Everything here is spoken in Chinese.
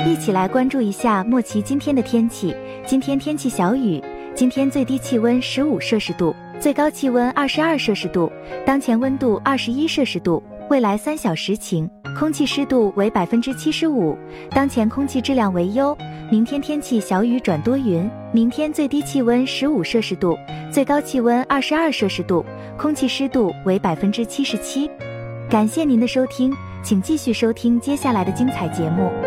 一起来关注一下莫奇今天的天气。今天天气小雨，今天最低气温15摄氏度，最高气温22摄氏度，当前温度21摄氏度，未来3小时晴，空气湿度为75%，当前空气质量为优。明天天气小雨转多云，明天最低气温15摄氏度，最高气温22摄氏度，空气湿度为77%。感谢您的收听，请继续收听接下来的精彩节目。